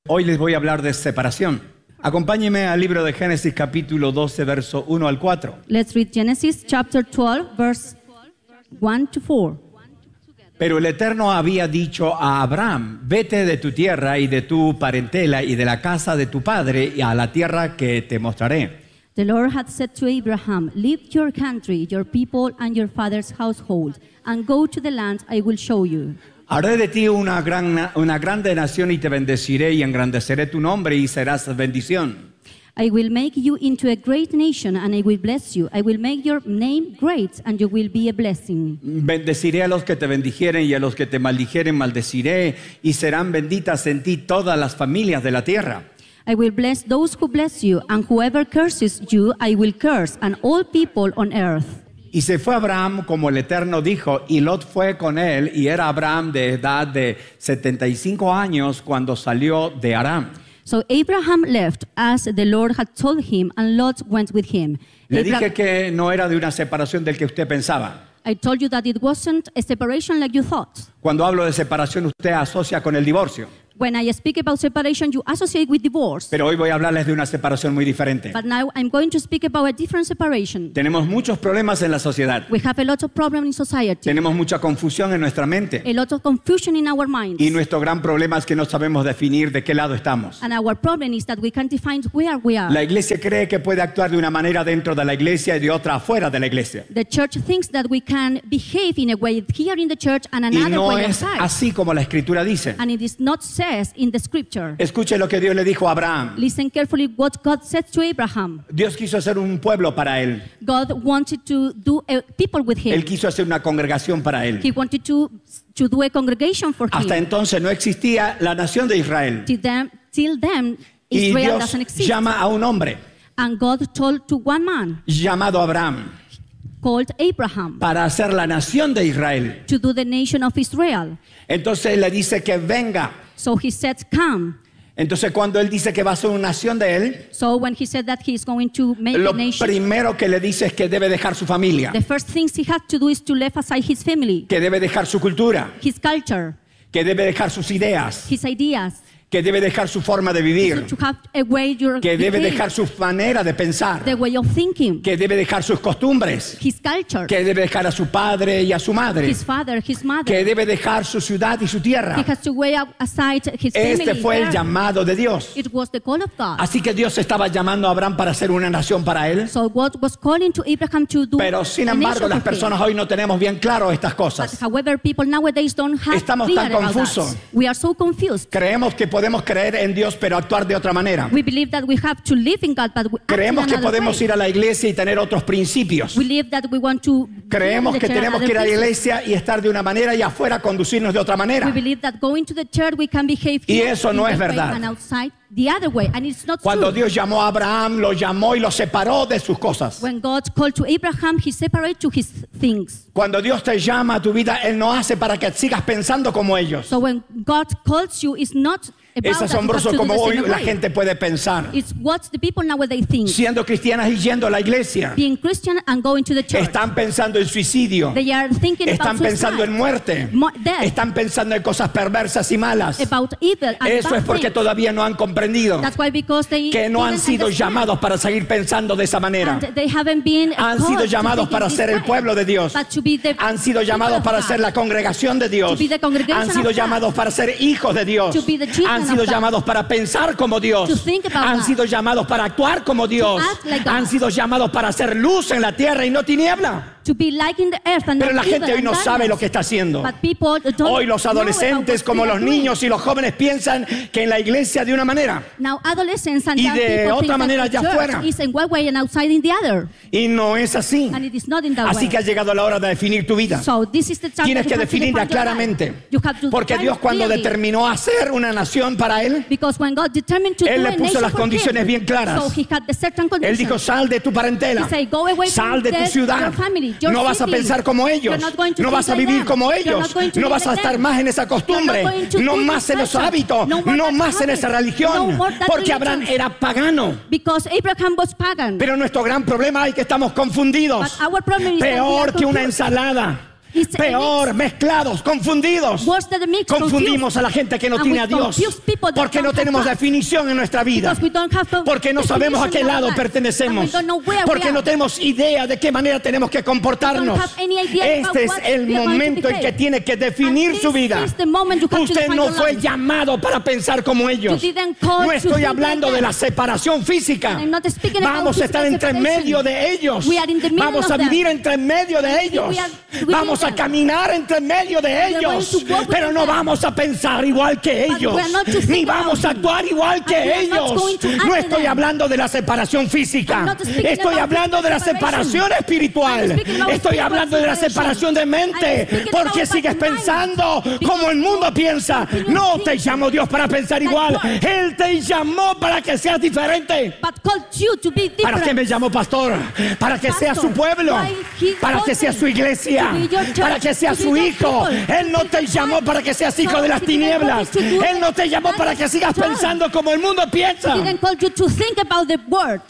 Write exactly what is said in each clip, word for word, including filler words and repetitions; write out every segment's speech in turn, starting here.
Hoy les voy a hablar de separación. Acompáñenme al libro de Génesis capítulo doce, verso uno al cuatro. Let's read Genesis chapter twelve, verse one to four. Pero el Eterno había dicho a Abraham: vete de tu tierra y de tu parentela y de la casa de tu padre y a la tierra que te mostraré. The Lord had said to Abraham, leave your country, your people, and your father's household, and go to the land I will show you. Haré de ti una, gran, una grande nación y te bendeciré y engrandeceré tu nombre y serás bendición. I will make you into a great nation and I will bless you. I will make your name great and you will be a blessing. Bendeciré a los que te bendijeren y a los que te maldijeren maldeciré y serán benditas en ti todas las familias de la tierra. I will bless those who bless you and whoever curses you I will curse and all people on earth. Y se fue Abraham como el Eterno dijo, y Lot fue con él, y era Abraham de edad de setenta y cinco años cuando salió de Aram. So Abraham left as the Lord had told him, and Lot went with him. Le Abra- dije que no era de una separación del que usted pensaba. I told you that it wasn't a separation like you thought. Cuando hablo de separación, usted asocia con el divorcio. When I speak about separation, you associate with divorce. Pero hoy voy a hablarles de una separación muy diferente. But now I'm going to speak about a different separation. Tenemos muchos problemas en la sociedad. We have a lot of problems in society, Tenemos mucha confusión en nuestra mente. a lot of confusion in our minds. Y nuestro gran problema es que no sabemos definir de qué lado estamos. And our problem is that we can't define where we are. La iglesia cree que puede actuar de una manera dentro de la iglesia y de otra afuera de la iglesia. The church thinks that we can behave in a way here in the church and Y another no way es outside. así como la Escritura dice. And it is not says in the scripture. Escuche lo que Dios le dijo a Abraham. Listen carefully what God said to Abraham. Dios quiso hacer un pueblo para él. God wanted to do a people with him. Él quiso hacer una congregación para él. He wanted to, to do a congregation for Hasta him. entonces no existía la nación de Israel. Till then, till then Y Israel Dios doesn't exist. llama a un hombre And God told to one man llamado Abraham called Abraham para hacer la nación de Israel. to do the nation of Israel. Entonces le dice que venga. So he said, come. Entonces cuando él dice que va a ser una nación de él, So when he said that he is going to make lo a nation, primero que le dice es que debe dejar su familia, the first things he had to do is to leave aside his family, que debe dejar su cultura, his culture, que debe dejar sus ideas, his ideas, que debe dejar su forma de vivir, to have a way your que debe behave, dejar su manera de pensar, the way of thinking, que debe dejar sus costumbres, his culture, que debe dejar a su padre y a su madre, his father, his mother. que debe dejar su ciudad y su He tierra. has to weigh up aside his Este family. fue el there. llamado de Dios. It was the call of God. Así que Dios estaba llamando a Abraham para ser una nación para él. So God was calling to Abraham to do Pero sin a embargo nation las for him. personas hoy no tenemos bien claro estas But cosas. however, people nowadays don't have Estamos clear tan about confusos. that. We are so confused. Creemos que podemos creer en Dios pero actuar de otra manera. We believe that we have to live in God, but we act in Creemos que another podemos way. ir a la iglesia y tener otros principios. We believe that we want to Creemos be in que the church tenemos other que ir a la places. iglesia y estar de una manera y afuera conducirnos de otra We manera. believe that going to the church we can behave Y here eso in no this es way verdad. and outside the other way, and it's not Cuando true. Dios llamó a Abraham, lo llamó y lo separó de sus cosas. When God called to Abraham, he separated to his things. Cuando Dios te llama a tu vida, Él no hace para que sigas pensando como ellos. So when God calls you, it's not about Es that you have asombroso to do como the hoy same la way. gente puede pensar. It's what the people nowadays think. Siendo cristianas y yendo a la iglesia, Being Christian and going to the church. están pensando en suicidio, They are thinking están about pensando en suicide, muerte, mo- death, están pensando en cosas perversas y malas. about evil and Eso bad es porque things. todavía no han comprendido That's why because they que no han didn't sido understand. llamados para seguir pensando de esa manera. And they haven't been Han called sido to llamados think para in this ser el way, pueblo de Dios. but to be the Han sido people llamados of para God. ser la congregación de Dios. To be the congregation Han sido of God. llamados para ser hijos de Dios. To be the children Han of sido God. llamados para pensar como Dios. To think about Han God. sido llamados para actuar como Dios. act like God. Han sido llamados para hacer luz en la tierra y no tiniebla. To be like in the earth and Pero not la gente evil hoy no and sabe darkness. lo que está haciendo. But people don't Hoy los know about adolescentes what como they los are doing. niños y los jóvenes piensan que en la iglesia de una manera Now adolescents and y young de people otra think manera that the allá church afuera. is in one way and outside in the other. y no es así. And it is not in that Así way. que ha llegado la hora de definir tu vida. So this is the time Tienes that you que have to definirla define your claramente. life. You have to Porque define Dios cuando clearly. determinó hacer una nación para Él, Because when God determined to Él do le a puso nation las for condiciones him, bien claras. so he had the certain Él conditions. dijo, sal de tu parentela, He said, go away sal from de tu the- ciudad, your family, your no vas a city. pensar como ellos, You're not going to no think vas a like vivir them. como You're ellos, not going to no be vas a like estar them. más en esa costumbre, You're not going to no do más this en los culture. hábitos, No more no that más en esa habit. religión, No more that porque Abraham religion. era pagano. Because Abraham was pagan. Pero nuestro gran problema es que estamos confundidos, But our problem is that we are peor que una confused. ensalada. It's a Peor, mix. mezclados, confundidos. Worse than the mix, Confundimos confused. a la gente que no And tiene we a Dios. confuse people that Porque no don't have tenemos God. definición en nuestra vida. Because we don't have the Porque no sabemos a qué definition in our lado life. pertenecemos. And we don't know where we Porque are. no tenemos idea de qué manera tenemos que comportarnos. We don't have any idea about Este es what el we are going to momento en que behave. tiene que definir And su this vida. is the moment you have to Usted define no your fue life. llamado para pensar como ellos. You didn't call No to estoy think hablando like de la them. separación física. And I'm not speaking about Vamos a estar physical entre separation. medio de ellos. We are in the middle Vamos of a them. vivir entre medio de We ellos. are within Vamos a them. caminar entre medio de are ellos. going to walk Pero within no them. vamos a pensar igual que But ellos. we are not to think Ni vamos a about actuar igual que And we are not ellos. going to act No like estoy them. hablando de la separación I'm física. not speaking Estoy about hablando de la physical separación separation. espiritual. I'm speaking about Estoy spiritual hablando de la separation. separación de I'm mente. speaking ¿Por about qué the sigues mind. pensando Because como el mundo piensa? continue No te thinking llamó Dios para pensar igual. God. Él te llamó para que seas diferente. But called you to be different. ¿Para qué me llamó pastor? Para que sea su pueblo, Why he para que called sea me su iglesia, to be your church, para que sea to be su your hijo. people, Él no to be te your llamó wife. para que seas hijo So de las he didn't call tinieblas. you to do Él no te llamó that para que sigas job. pensando como el mundo piensa. He didn't call you to think about the word.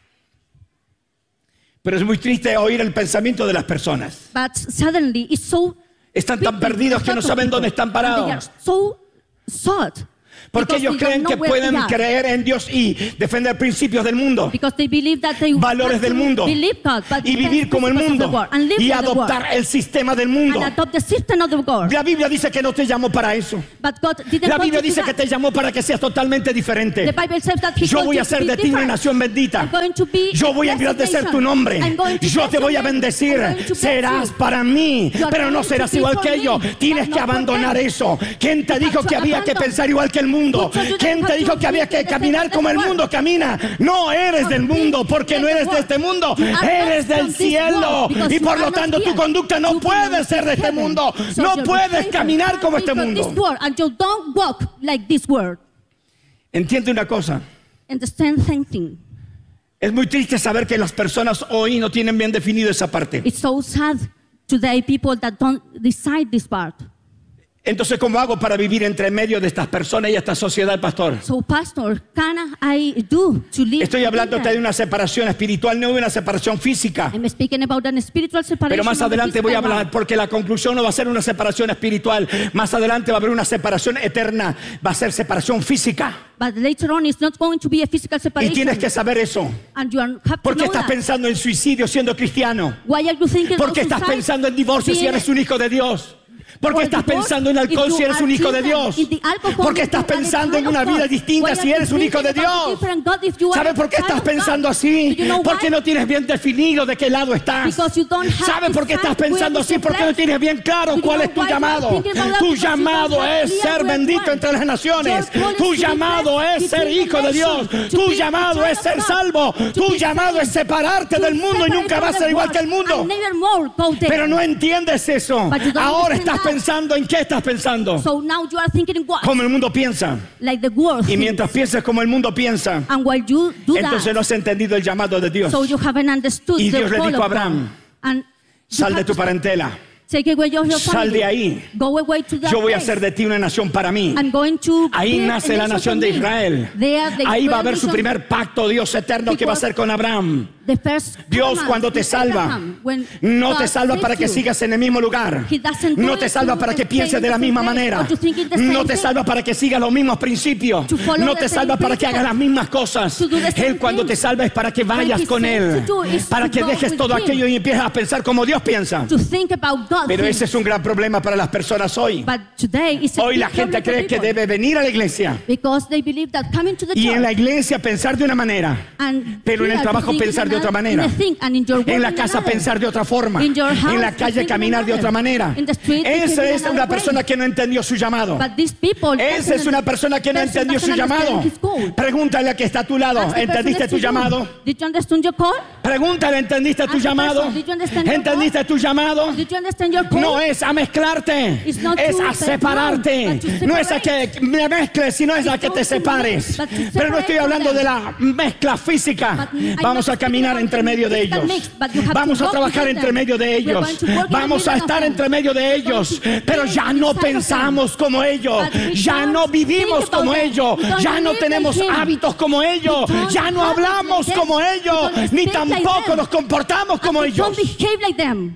Pero es muy triste oír el pensamiento de las personas. But suddenly it's so Están tan big, perdidos que no lot of saben people, dónde están and they are parados. so sad. Porque Because ellos they don't creen know que where pueden they are. creer en Dios y defender principios del mundo, Because they believe that they valores have del to mundo, believe God, but y they vivir can't como el because of the mundo world, and live y for the world, adoptar el sistema del mundo. and adopt the system of the world. La Biblia dice que no te llamó para eso. But God didn't La call Biblia you to dice que that. te llamó para que seas totalmente The diferente. Bible says that He Yo called voy you a to hacer be de ti una different. nación bendita. I'm going to be Yo voy a a blessed engrandecer tu nation. nombre. I'm going to Yo bless te voy a your name. bendecir. I'm going to bless Serás you. para mí, You are pero no going to serás be igual for que me, ellos. but Tienes not que for abandonar them. eso. ¿Quién te You dijo have que to había que abandon. pensar igual que el mundo? Who told you that ¿Quién you te have dijo to que había think que the caminar same como el as the mundo world? camina? No eres del mundo porque no eres de este mundo. Eres del cielo. Y por lo tanto tu conducta no puede ser de este mundo. No puedes caminar como este mundo. And you don't walk like this world. Entiende una cosa. Understand something. Es muy triste saber que las personas hoy no tienen bien definido esa parte. It's so sad today people that don't decide this part. Entonces, ¿cómo hago para vivir entre medio de estas personas y esta sociedad, pastor? So, pastor, can I do to live? Estoy hablando together? de una separación espiritual, no de una separación física. I'm speaking about an spiritual separation. Pero más of the adelante voy a physical hablar, one. porque la conclusión no va a ser una separación espiritual. Más adelante va a haber una separación eterna. Va a ser separación física. But later on, it's not going to be a physical Y separation. tienes que saber eso. And you are, have ¿Por to qué know estás that. pensando en suicidio siendo cristiano? Why are you thinking ¿Por qué of estás suicide? pensando en divorcio si Being- eres un hijo de Dios? ¿Por qué or estás divorce? pensando en alcohol If si you eres are un hijo de children, Dios? in the alcohol, ¿Por qué estás you are a pensando en child una of vida God? distinta Why si are you eres un hijo de thinking about a Dios? different God if you are ¿Sabe a por qué child estás of God? pensando así? Do you know Porque why? no tienes bien definido de qué lado estás. Because you don't have ¿Sabe por qué estás decided pensando where así? is the Porque no place. tienes bien claro Do you cuál know es tu why you are llamado. thinking about that? Tu Because you don't llamado have es clear ser where you bendito are. entre las naciones. Your call is Tu to be llamado blessed es ser between the hijo de Dios. nations, to Tu be a llamado child es of ser God, salvo. to Tu be llamado es saved, separarte to del mundo y separate nunca from vas a the ser igual world que el mundo. and never more go there. Pero no entiendes eso. But you don't Ahora understand estás that. pensando en qué estás pensando. So now you are thinking in what? Como el mundo piensa. Like the world Y thinks. mientras pienses como el mundo piensa, And while you do entonces no that, has entendido el llamado de Dios. so you haven't understood Y the Dios le call dijo a of God. Abraham, And you Sal have de tu to parentela. take away your your Sal family. de ahí. Go away to that Yo voy a place. hacer de ti una nación para mí. I'm going to Ahí build nace a la nación nation de for me. Israel. There, the Ahí va a haber su nation- primer pacto, Dios eterno, que va a hacer con Abraham. the first Dios command cuando te with salva, Abraham, when no God te salva saves para que you. sigas en el mismo lugar. He doesn't do No it te salva to para que stay pienses in de the la same misma place, manera. or to think in the same No te thing. salva para que sigas los mismos principios. To follow No the te same salva para que hagas principles. las mismas cosas. To do the same Él cuando thing. te salva es para que vayas he con says Él. to do is Para to que go dejes with todo him. aquello y empieces a pensar como Dios piensa. To think about God Pero things. ese es un gran problema para las personas hoy. But today it's a Hoy big la gente problem for cree que people. debe venir a la iglesia Because they believe that coming to the y church en la iglesia pensar de una manera, and pero en el here trabajo to think pensar in de otra another- manera. in the thing, and in your work en la in casa another. pensar de otra forma, In your house, en la calle think caminar de another. otra manera. In the street, think Esa in es another una way. persona que no entendió su llamado. But these people Esa es una persona que no person entendió su doesn't llamado. understand his call. Pregúntale a que está a tu lado, Ask the ¿entendiste person tu next to you, llamado? Did you understand your call? Pregúntale, ¿entendiste tu Ask the llamado? person, did you understand your ¿Entendiste tu llamado? Did you understand your call? No es a mezclarte, It's not es to a separate, separarte. but to No es a separate. que me mezcles, sino es a It's que not te to separes. mix, but to Pero no estoy separate hablando them. de la mezcla física. But I'm Vamos not a caminar speaking entre about medio de physical ellos. mix, but you have Vamos to a walk trabajar with entre them. medio de We're ellos. going to work in the Vamos a middle of estar them. entre medio de We're ellos. going to be Pero ya no inside of them. pensamos como ellos. But we Ya don't no vivimos think about como them. ellos. We don't Ya no live tenemos like him. hábitos como ellos. We don't Ya no have hablamos like como them. ellos. We don't Ni speak like tampoco them. nos comportamos como And we ellos. don't behave like them.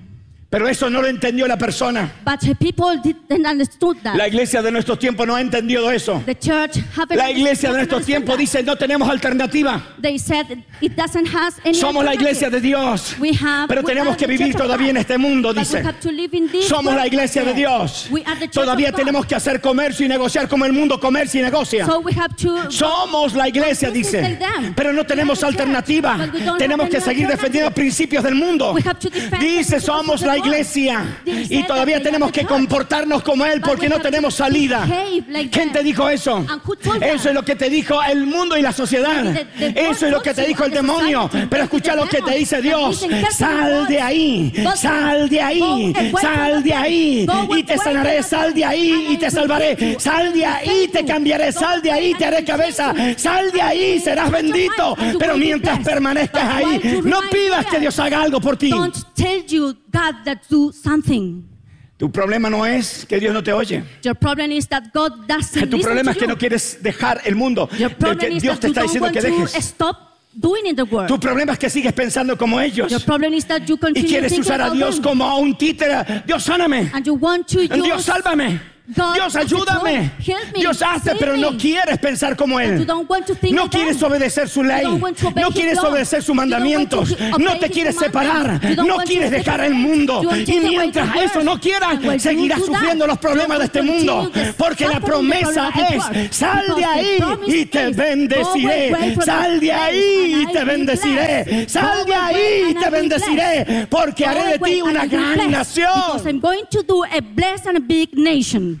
Pero eso no lo entendió la persona. But people didn't understood that. La iglesia de nuestros tiempos no ha entendido eso. The church haven't La iglesia de nuestros tiempos dice no tenemos alternativa. They said it doesn't have any Somos la iglesia de Dios. We have, pero tenemos que vivir todavía en este mundo, dice. Somos la iglesia de Dios. Todavía tenemos que hacer comercio y negociar como el mundo comercia y negocia. So we have to, Somos la iglesia, dice. Pero no tenemos alternativa. Tenemos que seguir defendiendo principios del mundo. Dice, somos la iglesia. Y todavía tenemos que comportarnos como Él porque no tenemos salida. ¿Quién te dijo eso? Eso es lo que te dijo el mundo y la sociedad. Eso es lo que te dijo el demonio. Pero escucha lo que te dice Dios. Sal de ahí. Sal de ahí. Sal de ahí. Y te sanaré. Sal de ahí y te salvaré. Sal de ahí y te cambiaré. Sal de ahí y te haré cabeza. Sal de ahí y serás bendito. Pero mientras permanezcas ahí, no pidas que Dios haga algo por ti. Don't tell you God that do something. Tu problema no es que Dios no te oye. Your problem is that God doesn't Tu problema es listen to que no you. quieres dejar el mundo Your del problem que is Dios that te you está don't diciendo want que to dejes. stop doing in the world. Tu problema es que sigues pensando como ellos Your problem is that you y continue quieres thinking usar a about Dios them. como a un títere. Dios, sáname. And you want to use Dios, sálvame. God Dios, as a ayúdame. God, help me, Dios, hazte, save pero no me. quieres pensar como But Él. you don't want to think No like quieres them. obedecer su ley. You don't want to obey No his quieres law. obedecer sus You don't want to mandamientos. obey No te his quieres separar. commandments. You don't No want quieres to dejar el separate. mundo. You want to Y take away mientras the eso word. no quieras, And when you seguirás do that, sufriendo los problemas de este you will mundo. continue Porque la suffering the promesa problem of this es, world. sal de Because the ahí promise y te is, bendeciré. go away from Sal de this ahí y place te and I will bendeciré. bless. Sal Go de away ahí y and te I will bendeciré. bless. Porque Go haré de away ti and una I will gran bless. nación. Because I'm going to do a blessed and a big nation.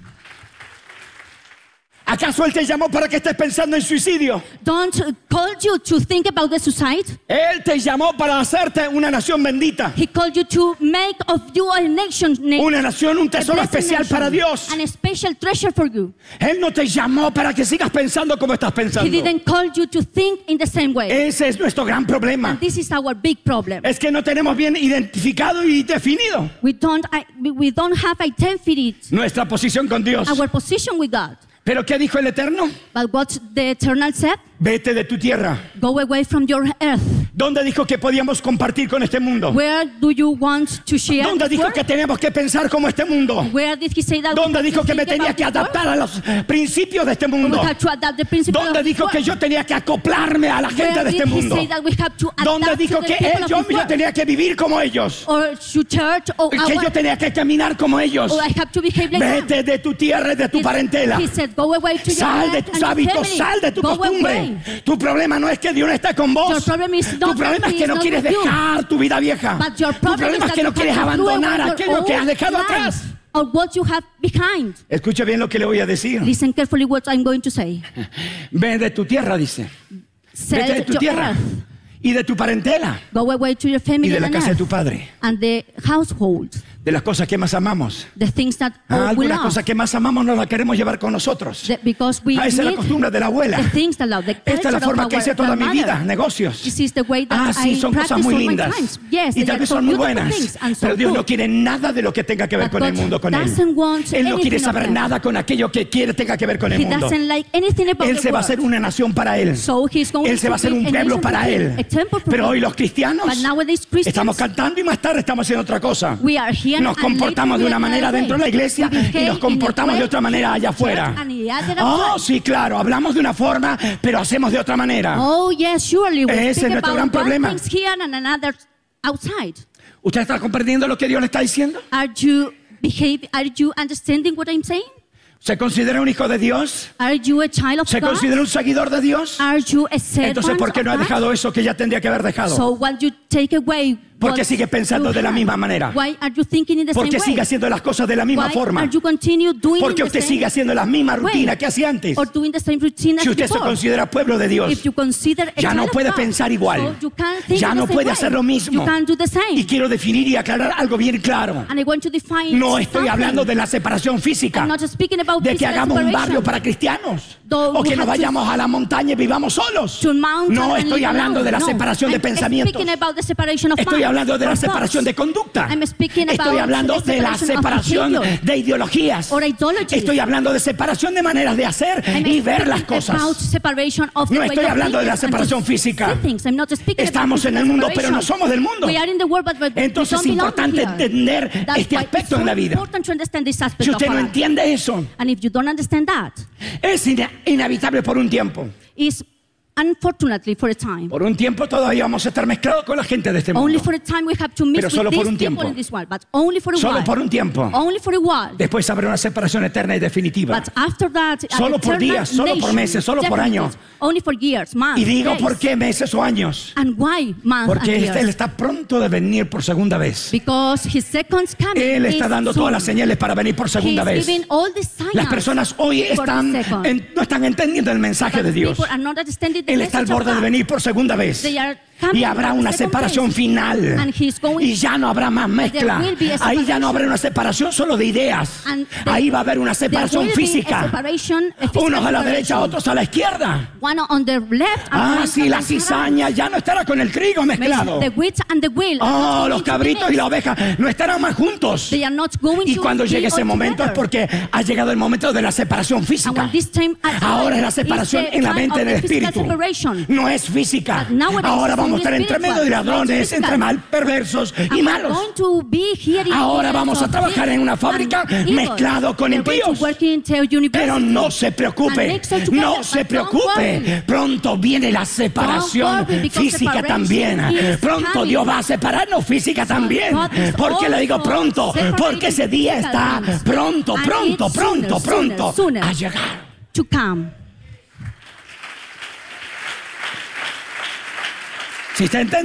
¿Acaso Él te llamó para que estés pensando en suicidio? Don't call you to think about the suicide. Él te llamó para hacerte una nación bendita. He called you to make of you a nation, Una nación, un tesoro a blessed especial nation, para Dios. and a special treasure for you. Él no te llamó para que sigas pensando como estás He pensando. didn't call you to think in the same way. Ese es nuestro gran problema. And this is our big problem. Es que no tenemos bien identificado y definido We don't, I, we- we don't have identified nuestra posición con Dios. our position with God. ¿Pero qué dijo el Eterno? But what the Eternal said, Vete de tu tierra. go away from your earth. ¿Dónde dijo que podíamos compartir con este mundo? Where do you want to share ¿Dónde this dijo word? que tenemos que pensar como este mundo? Where did he say that? we ¿Dónde have dijo to que me think tenía about que this word? adaptar a los principios de este We mundo? have to adapt the principle ¿Dónde of this dijo que word. yo tenía que acoplarme a la gente Where de este did he mundo? say that we have to adapt ¿Dónde to dijo the que people él, of yo, this yo world? tenía que vivir como ellos? Or to church, or, Que our, yo tenía que caminar como ellos. or I have to behave like that. Vete de tu tierra y de tu He- parentela. He said, go away to your Sal de land tus and your hábitos, family. sal de tu Go costumbre. away. Tu problema no es que Dios no está con Your vos. problem is Tu not problema that es he que is no not quieres with you. dejar tu vida vieja. But your Tu problem problema is es que that no you quieres have to throw abandonar away aquello your que has old dejado life, atrás. or what you have behind. Escucha bien lo que le voy a decir. Listen carefully what I'm going to say. Ve de tu tierra, dice. Vete de Sell tu your tierra earth. y de tu parentela Go away to your y family de la and, casa de earth, tu padre. and the household. De las cosas que más amamos. The things that Ah, all we algunas love. cosas que más amamos no las queremos llevar con nosotros. The- because we Ah, esa es la need costumbre de la abuela. the things that love, the Esta es culture la of forma que our hice toda mi grandmother. vida, negocios. This is the way that Ah, sí, I son cosas practice muy all my lindas. times. Yes, Y they tal are vez so son muy beautiful buenas. things and so Pero Dios good. no quiere nada de lo que tenga que ver But con el God mundo con Él. doesn't want Él no quiere anything of saber them. nada con aquello que quiere tenga que ver con el He mundo. doesn't like anything about Él the se va a world. hacer una nación para Él. So he's going Él se va a to hacer un make a pueblo nation para for him, Él. a temple for Pero him. hoy los cristianos But nowadays Christians, estamos cantando y más tarde estamos haciendo otra cosa. we are here Nos and comportamos de later una we are manera away. dentro de la iglesia We y behave nos in comportamos a de way otra manera allá in church afuera. and the other Oh, outside. sí, claro, hablamos de una forma, pero hacemos de otra manera. Oh yes, surely we Ese es speak nuestro about gran one problema. things here and another outside. ¿Usted está comprendiendo lo que Dios le está diciendo? Are you behave? Are you understanding what I'm saying? ¿Se considera un hijo de Dios? Are you a child of ¿Se God? considera un seguidor de Dios? Are you a servant Entonces, ¿por qué no ha of God? dejado eso que ya tendría que haber dejado? So what you take away? ¿Por qué what sigue pensando you de la have? misma manera? Why are you thinking in the ¿Por same qué way? sigue haciendo las cosas de la misma Why forma? are you continue doing ¿Por qué in usted the sigue same haciendo la misma rutina way? que hacía antes? Or doing the same routine as Si usted se before? considera pueblo de Dios, If you consider a ya child no of puede God, pensar igual. so you can't think Ya in no the same puede way. hacer lo mismo. You can't do the same. Y quiero definir y aclarar algo bien claro. And I want to define No estoy something. hablando de la separación física, I'm not speaking about de que physical hagamos un separation. barrio para cristianos. o que nos vayamos a la montaña y vivamos solos. No estoy hablando de la separación de pensamientos. Estoy hablando de la separación de conducta. Estoy hablando de la separación de ideologías. Estoy hablando de separación de maneras de hacer y ver las cosas. No estoy hablando de la separación física. Estamos en el mundo, pero no somos del mundo. Entonces es importante entender este aspecto en la vida. Si usted no entiende eso, es inevitable por un tiempo. Unfortunately, for a time. Por un tiempo todavía vamos a estar mezclados con la gente de este mundo. Only for a time we have to mix Pero solo with por un these people tiempo. in this world, but only for a Solo while. por un tiempo. Only for a while. Después habrá una separación eterna y definitiva. But after that, Solo por días, solo por meses, solo por años. Only for years, months, Y digo, days. ¿por qué meses o años? And why months Porque and él years? está pronto de venir por segunda vez. Because his second coming Él está is dando soon. todas las señales para venir por segunda He's vez. giving all the signs Las personas hoy for están the second. en- no están entendiendo el mensaje But de Dios. people are not understanding the Él está al message of borde de God. venir por segunda vez. They are coming Y habrá for the una second separación phase. final. And he's going- Y ya no habrá más mezcla. will be a Ahí ya no habrá separation. una separación solo de ideas. And there- Ahí va a haber una There separación will be a física. separation, a physical Unos a la derecha, separation. otros a la izquierda. One on the left and Ah, one sí, on la the cizaña ya no estará con el trigo mezclado. The wheat and the wheat are Oh, not los going to be cabritos y la mixed. oveja no estarán más juntos. They are not going Y to cuando be llegue ese all momento es together. porque ha llegado el momento de la separación And física. when this time arrives, Ahora es la is separación the en la time mente, of en el the physical espíritu. separation. No es física. But nowadays Ahora it's vamos a only estar entre spiritual. medio de It's ladrones, physical. entre mal, perversos And y we're malos. going to be here in Ahora the vamos a of trabajar this en una and fábrica evil. mezclado con We're going to impíos. work in the university. Pero no se And preocupe, mix all together, no se but don't preocupe. worry. Pronto viene la separación Don't worry, because física separation también. is Pronto coming. Dios va a separarnos física también. God is ¿Por qué le digo also pronto? Porque ese día está separating pronto, And pronto, it's pronto, sooner, pronto sooner, a llegar. to come. Si está entendiendo.